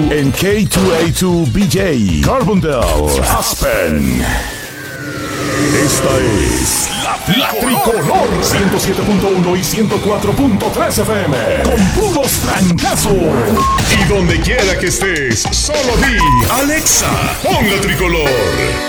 en K2A2BJ, Carbondale, Aspen. Esta es la Tricolor 107.1 y 104.3 FM con puros trancazos. Y donde quiera que estés, solo di Alexa, pon la Tricolor.